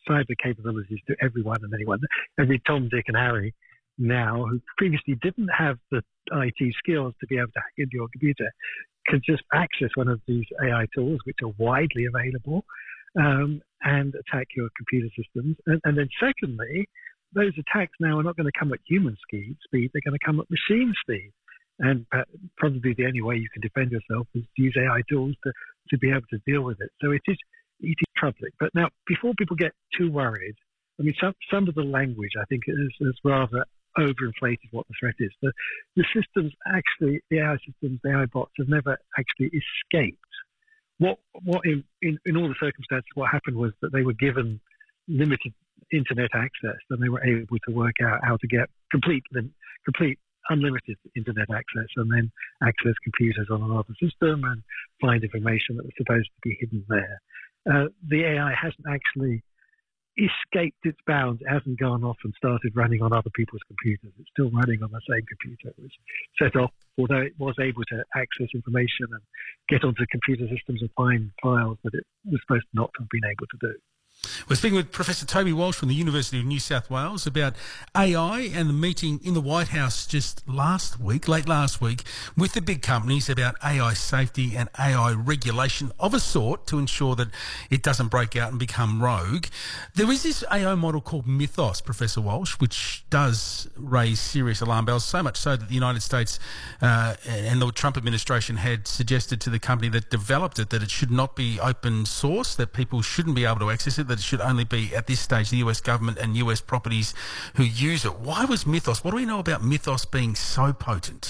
cyber capabilities to everyone and anyone. Every Tom, Dick and Harry now who previously didn't have the IT skills to be able to hack into your computer can just access one of these AI tools, which are widely available, and attack your computer systems. And then secondly, those attacks now are not going to come at human speed. They're going to come at machine speed. And probably the only way you can defend yourself is to use AI tools to be able to deal with it. So it is troubling. But now, before people get too worried, I mean, some of the language, I think, is rather overinflated what the threat is. The systems actually, the AI systems, the AI bots have never actually escaped. What in all the circumstances, what happened was that they were given limited internet access, and they were able to work out how to get complete unlimited internet access, and then access computers on another system and find information that was supposed to be hidden there. The AI hasn't actually escaped its bounds. It hasn't gone off and started running on other people's computers. It's still running on the same computer. It was set off, although it was able to access information and get onto computer systems and find files that it was supposed not to have been able to do. We're speaking with Professor Toby Walsh from the University of New South Wales about AI and the meeting in the White House just late last week, with the big companies about AI safety and AI regulation of a sort to ensure that it doesn't break out and become rogue. There is this AI model called Mythos, Professor Walsh, which does raise serious alarm bells, so much so that the United States and the Trump administration had suggested to the company that developed it that it should not be open source, that people shouldn't be able to access it, that it should only be, at this stage, the US government and US properties who use it. Why was Mythos? What do we know about Mythos being so potent?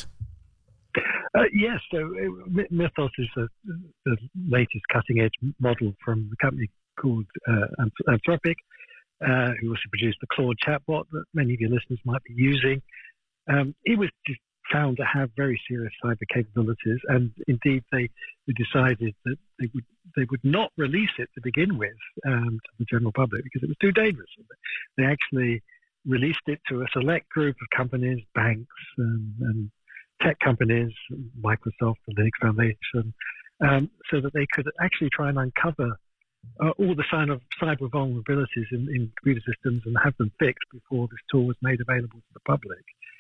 Yes, so Mythos is the latest cutting-edge model from a company called Anthropic, who also produced the Claude chatbot that many of your listeners might be using. It was found to have very serious cyber capabilities, and indeed they decided that they would not release it to begin with to the general public because it was too dangerous. They actually released it to a select group of companies, banks and tech companies, Microsoft, the Linux Foundation, so that they could actually try and uncover all the sign of cyber vulnerabilities in computer systems and have them fixed before this tool was made available to the public.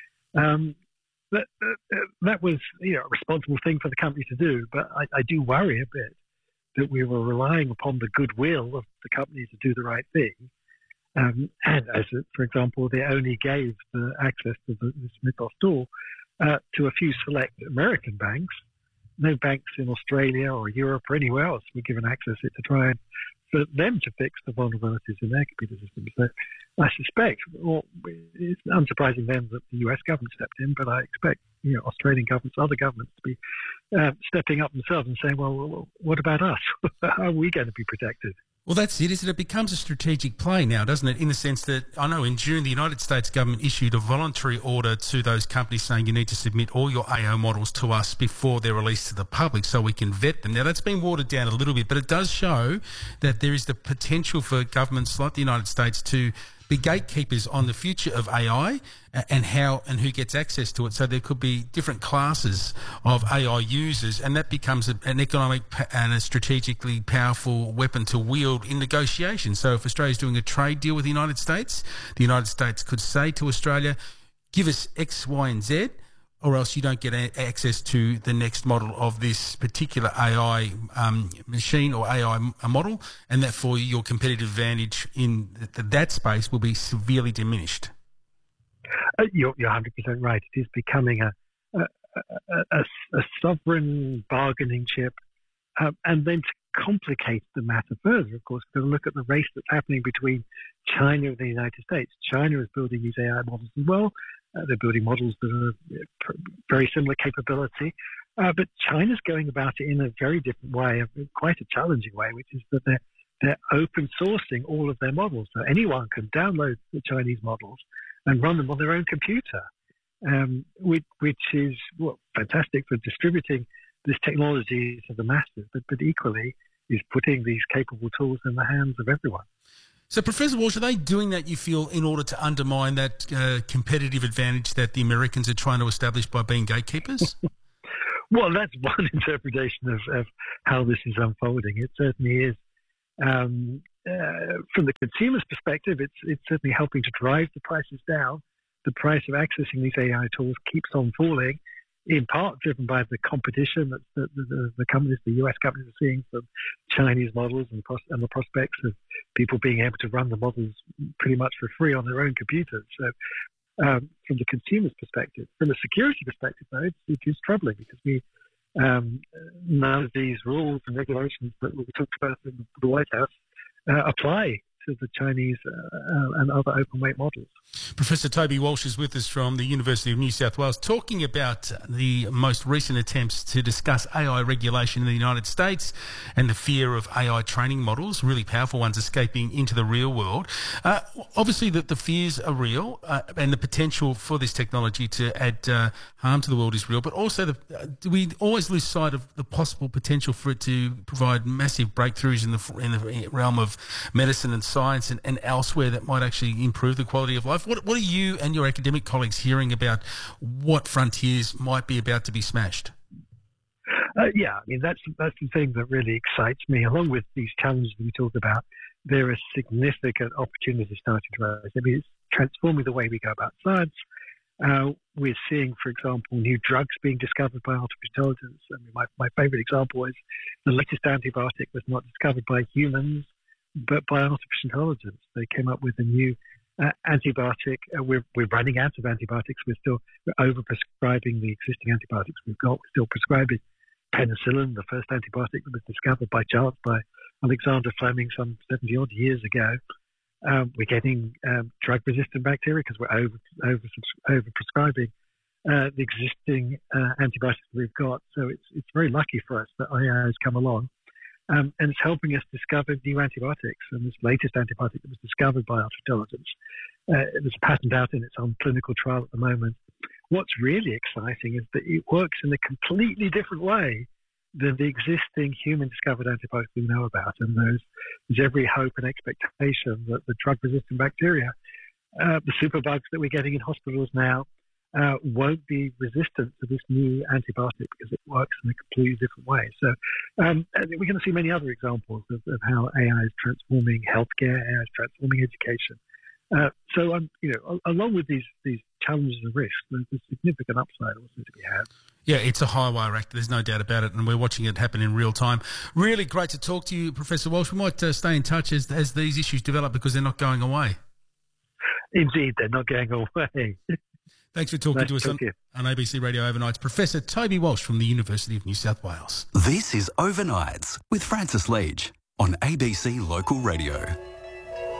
That was a responsible thing for the company to do, but I do worry a bit that we were relying upon the goodwill of the company to do the right thing. And as, for example, they only gave the access to this Mythos tool to a few select American banks. No banks in Australia or Europe or anywhere else were given access to it to try and for them to fix the vulnerabilities in their computer systems. So I suspect, it's unsurprising then that the US government stepped in, but I expect Australian governments, other governments to be stepping up themselves and saying, well, what about us? How are we going to be protected? Well, that's it, isn't it? It becomes a strategic play now, doesn't it? In the sense that, I know in June, the United States government issued a voluntary order to those companies saying you need to submit all your AI models to us before they're released to the public so we can vet them. Now, that's been watered down a little bit, but it does show that there is the potential for governments like the United States to be gatekeepers on the future of AI and how and who gets access to it. So there could be different classes of AI users, and that becomes an economic and a strategically powerful weapon to wield in negotiations. So if Australia's doing a trade deal with the United States could say to Australia, give us X, Y, and Z, or else you don't get access to the next model of this particular AI machine or AI model, and therefore your competitive advantage in that space will be severely diminished. You're 100% right. It is becoming a sovereign bargaining chip. And then to complicate the matter further, of course, we've got to look at the race that's happening between China and the United States. China is building these AI models as well. They're building models that are very similar capability. But China's going about it in a very different way, quite a challenging way, which is that they're open sourcing all of their models. So anyone can download the Chinese models and run them on their own computer, which is fantastic for distributing this technology to the masses, but equally is putting these capable tools in the hands of everyone. So, Professor Walsh, are they doing that, you feel, in order to undermine that competitive advantage that the Americans are trying to establish by being gatekeepers? Well, that's one interpretation of how this is unfolding. It certainly is. from the consumer's perspective, it's certainly helping to drive the prices down. The price of accessing these AI tools keeps on falling, in part driven by the competition that the companies, the US companies, are seeing from Chinese models and the prospects of people being able to run the models pretty much for free on their own computers. So from the consumer's perspective, from a security perspective, though, it is troubling because none of these rules and regulations that we talked about in the White House apply to the Chinese and other open weight models. Professor Toby Walsh is with us from the University of New South Wales, talking about the most recent attempts to discuss AI regulation in the United States and the fear of AI training models, really powerful ones, escaping into the real world. Obviously, the fears are real and the potential for this technology to add harm to the world is real, but also we always lose sight of the possible potential for it to provide massive breakthroughs in the realm of medicine and science and elsewhere that might actually improve the quality of life. What are you and your academic colleagues hearing about what frontiers might be about to be smashed? Yeah, I mean, that's the thing that really excites me. Along with these challenges that we talk about, there are significant opportunities starting to rise. I mean, it's transforming the way we go about science. We're seeing, for example, new drugs being discovered by artificial intelligence. I mean, my favorite example is the latest antibiotic was not discovered by humans, but by artificial intelligence. They came up with a new antibiotic. We're running out of antibiotics. We're over-prescribing the existing antibiotics we've got. We're still prescribing penicillin, the first antibiotic that was discovered by chance by Alexander Fleming some 70-odd years ago. We're getting drug-resistant bacteria because we're over-prescribing the existing antibiotics we've got. So it's very lucky for us that AI has come along. And it's helping us discover new antibiotics. And this latest antibiotic that was discovered by artificial intelligence, there's a patent out and it's on clinical trial at the moment. What's really exciting is that it works in a completely different way than the existing human-discovered antibiotics we know about. And there's every hope and expectation that the drug-resistant bacteria, the superbugs that we're getting in hospitals now, won't be resistant to this new antibiotic because it works in a completely different way. So we're going to see many other examples of how AI is transforming healthcare, AI is transforming education. Along with these challenges and risks, there's a significant upside also to be had. Yeah, it's a high wire act. There's no doubt about it, and we're watching it happen in real time. Really great to talk to you, Professor Walsh. We might stay in touch as these issues develop because they're not going away. Indeed, they're not going away. Thanks for talking to us on ABC Radio Overnights. Professor Toby Walsh from the University of New South Wales. This is Overnights with Francis Leach on ABC Local Radio.